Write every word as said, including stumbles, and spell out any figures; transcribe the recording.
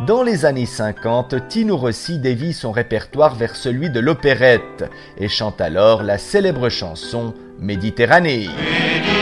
Dans les années cinquante, Tino Rossi dévie son répertoire vers celui de l'opérette et chante alors la célèbre chanson Méditerranée.